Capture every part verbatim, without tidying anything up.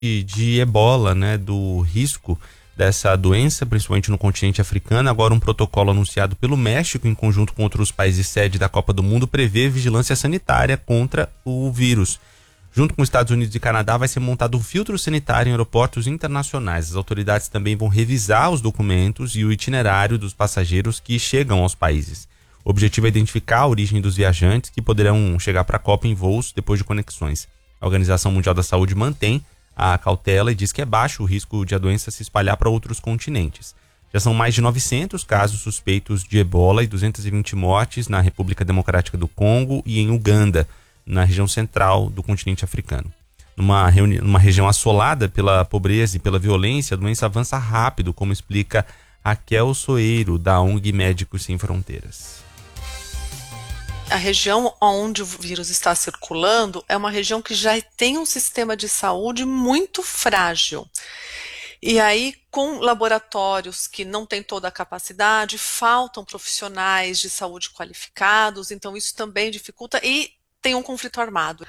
de, de ebola, né, do risco dessa doença, principalmente no continente africano. Agora um protocolo anunciado pelo México em conjunto com outros países sede da Copa do Mundo prevê vigilância sanitária contra o vírus. Junto com os Estados Unidos e Canadá vai ser montado um filtro sanitário em aeroportos internacionais. As autoridades também vão revisar os documentos e o itinerário dos passageiros que chegam aos países. O objetivo é identificar a origem dos viajantes que poderão chegar para a Copa em voos depois de conexões. A Organização Mundial da Saúde mantém a cautela e diz que é baixo o risco de a doença se espalhar para outros continentes. Já são mais de novecentos casos suspeitos de ebola e duzentas e vinte mortes na República Democrática do Congo e em Uganda, na região central do continente africano. Numa, reuni- numa região assolada pela pobreza e pela violência, a doença avança rápido, como explica Raquel Soeiro, da O N G Médicos Sem Fronteiras. A região onde o vírus está circulando é uma região que já tem um sistema de saúde muito frágil. E aí, com laboratórios que não têm toda a capacidade, faltam profissionais de saúde qualificados, então isso também dificulta e tem um conflito armado.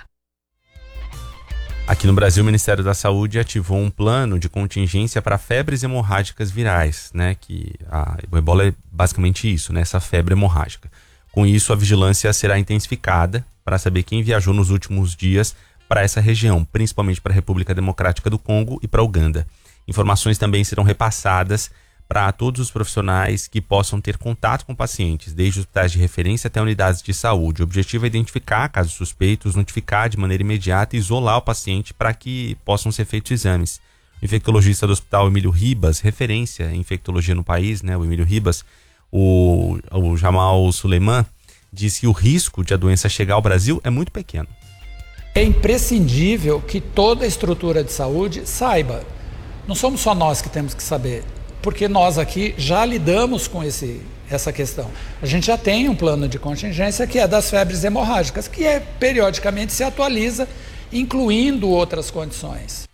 Aqui no Brasil, o Ministério da Saúde ativou um plano de contingência para febres hemorrágicas virais, né? Que a, o ebola é basicamente isso, né? Essa febre hemorrágica. Com isso, a vigilância será intensificada para saber quem viajou nos últimos dias para essa região, principalmente para a República Democrática do Congo e para Uganda. Informações também serão repassadas para todos os profissionais que possam ter contato com pacientes, desde hospitais de referência até unidades de saúde. O objetivo é identificar casos suspeitos, notificar de maneira imediata e isolar o paciente para que possam ser feitos exames. O infectologista do Hospital Emílio Ribas, referência em infectologia no país, né, o Emílio Ribas, o, o Jamal Suleiman, disse que o risco de a doença chegar ao Brasil é muito pequeno. É imprescindível que toda a estrutura de saúde saiba. Não somos só nós que temos que saber, porque nós aqui já lidamos com esse, essa questão. A gente já tem um plano de contingência que é das febres hemorrágicas, que é, periodicamente se atualiza, incluindo outras condições.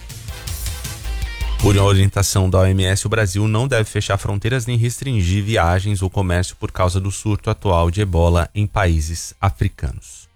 Por orientação da O M S, o Brasil não deve fechar fronteiras nem restringir viagens ou comércio por causa do surto atual de ebola em países africanos.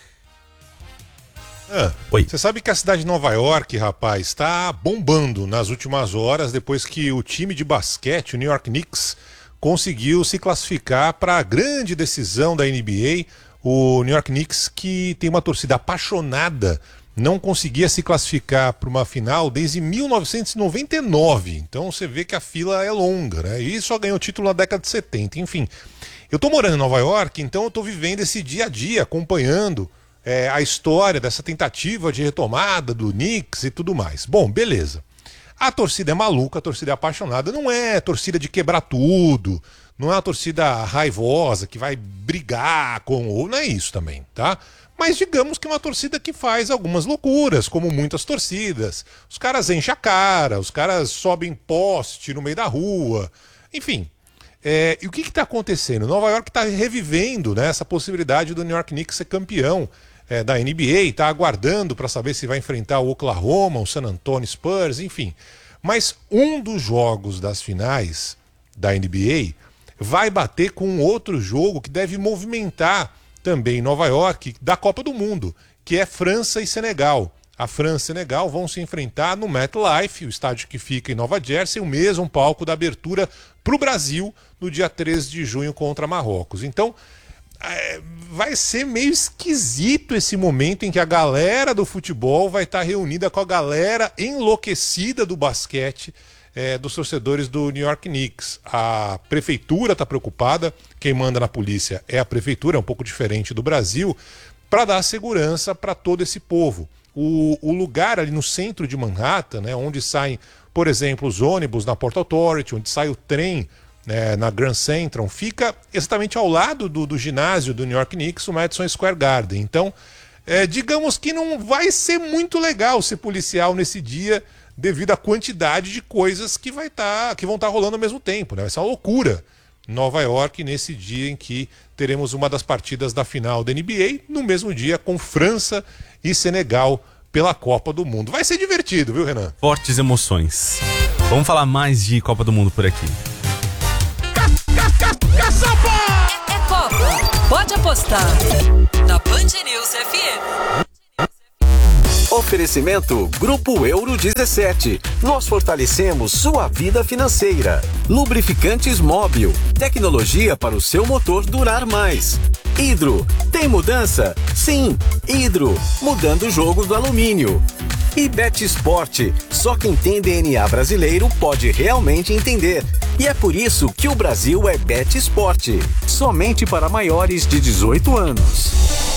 Ah, você sabe que a cidade de Nova York, rapaz, está bombando nas últimas horas depois que o time de basquete, o New York Knicks, conseguiu se classificar para a grande decisão da N B A. O New York Knicks, que tem uma torcida apaixonada, não conseguia se classificar para uma final desde mil novecentos e noventa e nove. Então você vê que a fila é longa, né? E só ganhou o título na década de setenta. Enfim, eu tô morando em Nova York, então eu tô vivendo esse dia a dia, acompanhando é, a história dessa tentativa de retomada do Knicks e tudo mais. Bom, beleza. A torcida é maluca, a torcida é apaixonada. Não é torcida de quebrar tudo, não é uma torcida raivosa que vai brigar com... ou não é isso também, tá? Mas digamos que é uma torcida que faz algumas loucuras, como muitas torcidas. Os caras enchem a cara, os caras sobem poste no meio da rua. Enfim, é, e o que está acontecendo? Nova York está revivendo, né, essa possibilidade do New York Knicks ser campeão é, da N B A, está aguardando para saber se vai enfrentar o Oklahoma, o San Antonio Spurs, enfim. Mas um dos jogos das finais da N B A vai bater com um outro jogo que deve movimentar também em Nova York, da Copa do Mundo, que é França e Senegal. A França e Senegal vão se enfrentar no MetLife, o estádio que fica em Nova Jersey, o mesmo palco da abertura para o Brasil no dia treze de junho contra Marrocos. Então, é, vai ser meio esquisito esse momento em que a galera do futebol vai estar reunida com a galera enlouquecida do basquete, É, dos torcedores do New York Knicks. A prefeitura está preocupada, quem manda na polícia é a prefeitura, é um pouco diferente do Brasil, para dar segurança para todo esse povo. O, o lugar ali no centro de Manhattan, né, onde saem, por exemplo, os ônibus na Port Authority, onde sai o trem, né, na Grand Central, fica exatamente ao lado do, do ginásio do New York Knicks, o Madison Square Garden. Então, é, digamos que não vai ser muito legal ser policial nesse dia, devido à quantidade de coisas que, vai tá, que vão estar tá rolando ao mesmo tempo, né? Vai ser uma loucura. Nova York, nesse dia em que teremos uma das partidas da final da N B A, no mesmo dia com França e Senegal pela Copa do Mundo. Vai ser divertido, viu, Renan? Fortes emoções. Vamos falar mais de Copa do Mundo por aqui. É, é Copa. Pode apostar. Na Band News F M. Oferecimento Grupo Euro dezessete. Nós fortalecemos sua vida financeira. Lubrificantes Móbil. Tecnologia para o seu motor durar mais. Hidro. Tem mudança? Sim. Hidro. Mudando o jogo do alumínio. E Bet Sport. Só quem tem D N A brasileiro pode realmente entender. E é por isso que o Brasil é Bet Sport. Somente para maiores de dezoito anos.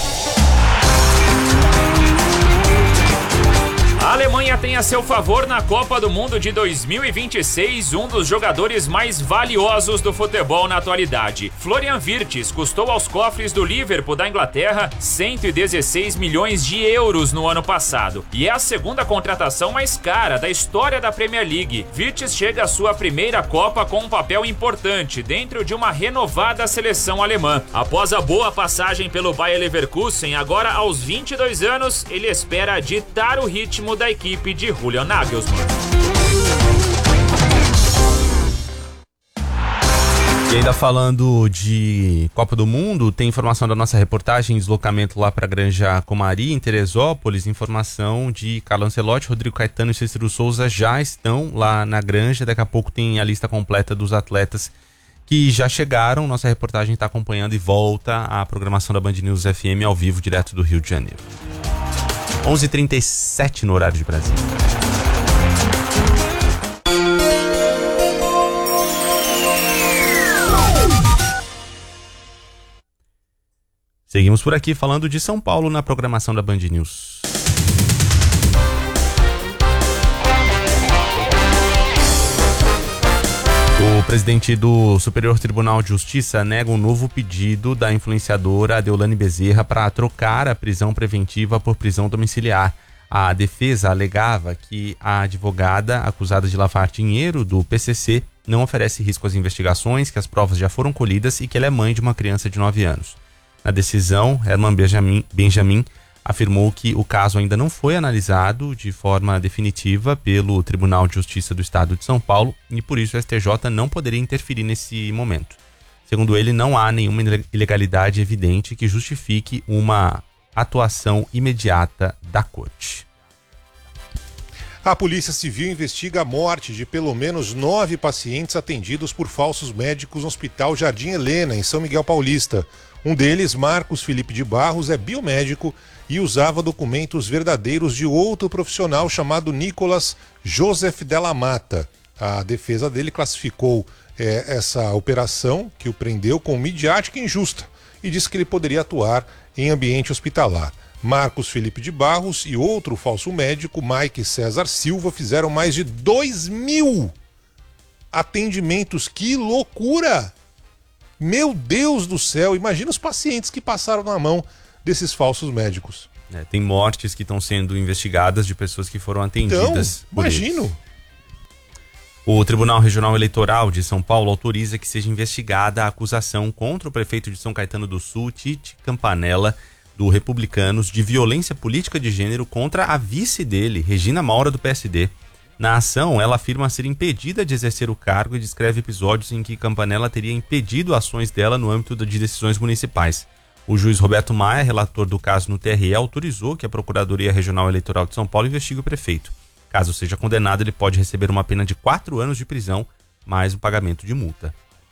A Alemanha tem a seu favor na Copa do Mundo de dois mil e vinte e seis um dos jogadores mais valiosos do futebol na atualidade. Florian Wirtz custou aos cofres do Liverpool da Inglaterra cento e dezesseis milhões de euros no ano passado. E é a segunda contratação mais cara da história da Premier League. Wirtz chega à sua primeira Copa com um papel importante dentro de uma renovada seleção alemã. Após a boa passagem pelo Bayer Leverkusen, agora aos vinte e dois anos, ele espera ditar o ritmo da equipe de Julian Nagelsmann. E ainda falando de Copa do Mundo, tem informação da nossa reportagem, deslocamento lá para a Granja Comari, em Teresópolis, informação de Carlo Ancelotti, Rodrigo Caetano e Cícero Souza já estão lá na Granja. Daqui a pouco tem a lista completa dos atletas que já chegaram. Nossa reportagem está acompanhando e volta à programação da Band News F M ao vivo, direto do Rio de Janeiro. onze e trinta e sete no horário de Brasília. Seguimos por aqui falando de São Paulo na programação da Band News. O presidente do Superior Tribunal de Justiça nega um novo pedido da influenciadora Deolane Bezerra para trocar a prisão preventiva por prisão domiciliar. A defesa alegava que a advogada acusada de lavar dinheiro do P C C não oferece risco às investigações, que as provas já foram colhidas e que ela é mãe de uma criança de nove anos. Na decisão, Herman Benjamin, Benjamin afirmou que o caso ainda não foi analisado de forma definitiva pelo Tribunal de Justiça do Estado de São Paulo e por isso o S T J não poderia interferir nesse momento. Segundo ele, não há nenhuma ilegalidade evidente que justifique uma atuação imediata da Corte. A Polícia Civil investiga a morte de pelo menos nove pacientes atendidos por falsos médicos no Hospital Jardim Helena, em São Miguel Paulista. Um deles, Marcos Felipe de Barros, é biomédico e usava documentos verdadeiros de outro profissional chamado Nicolas Joseph Della Mata. A defesa dele classificou é, essa operação, que o prendeu, como midiática e injusta e disse que ele poderia atuar em ambiente hospitalar. Marcos Felipe de Barros e outro falso médico, Mike César Silva, fizeram mais de dois mil atendimentos. Que loucura! Meu Deus do céu, imagina os pacientes que passaram na mão desses falsos médicos. É, tem mortes que estão sendo investigadas de pessoas que foram atendidas. Então, imagino. Eles. O Tribunal Regional Eleitoral de São Paulo autoriza que seja investigada a acusação contra o prefeito de São Caetano do Sul, Tite Campanella, do Republicanos, de violência política de gênero contra a vice dele, Regina Maura, do P S D. Na ação, ela afirma ser impedida de exercer o cargo e descreve episódios em que Campanella teria impedido ações dela no âmbito de decisões municipais. O juiz Roberto Maia, relator do caso no T R E, autorizou que a Procuradoria Regional Eleitoral de São Paulo investigue o prefeito. Caso seja condenado, ele pode receber uma pena de quatro anos de prisão, mais o pagamento de multa.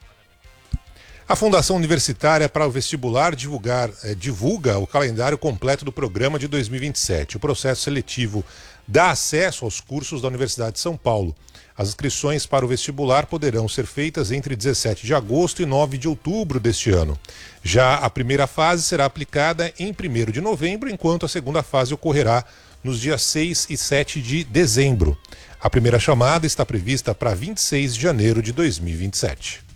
A Fundação Universitária para o Vestibular divulgar, eh, divulga o calendário completo do programa de dois mil e vinte e sete. O processo seletivo dá acesso aos cursos da Universidade de São Paulo. As inscrições para o vestibular poderão ser feitas entre dezessete de agosto e nove de outubro deste ano. Já a primeira fase será aplicada em primeiro de novembro, enquanto a segunda fase ocorrerá nos dias seis e sete de dezembro. A primeira chamada está prevista para vinte e seis de janeiro de dois mil e vinte e sete.